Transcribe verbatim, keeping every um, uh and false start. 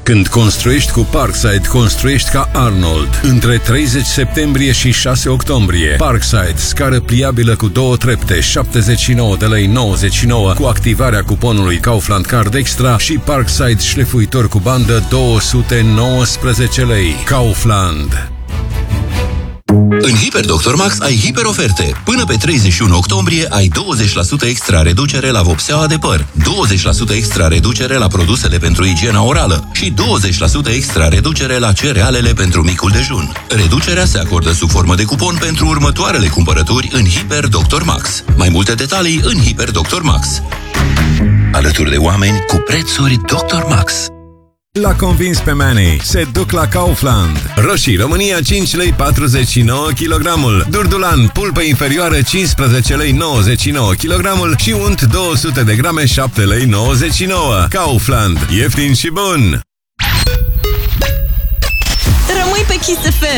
Când construiești cu Parkside, construiești ca Arnold. Între treizeci septembrie și șase octombrie, Parkside, scară pliabilă cu două trepte, șaptezeci și nouă de lei nouăzeci și nouă, cu activarea cuponului Kaufland Card Extra, și Parkside șlefuitor cu bandă două sute nouăsprezece lei. Kaufland. În Hiper Doctor Max ai hiper oferte. Până pe treizeci și unu octombrie ai douăzeci la sută extra reducere la vopseaua de păr, douăzeci la sută extra reducere la produsele pentru igiena orală și douăzeci la sută extra reducere la cerealele pentru micul dejun. Reducerea se acordă sub formă de cupon pentru următoarele cumpărături în Hiper Doctor Max. Mai multe detalii în Hiper Doctor Max. Alături de oameni cu prețuri Doctor Max. L-a convins pe Manny. Se duc la Kaufland. Roșii România cinci lei patruzeci și nouă kilogramul. Durdulan pulpă inferioară cincisprezece lei nouăzeci și nouă kilogramul și unt două sute de grame șapte lei nouăzeci și nouă. Kaufland. Ieftin și bun. Rămâi pe Kiss F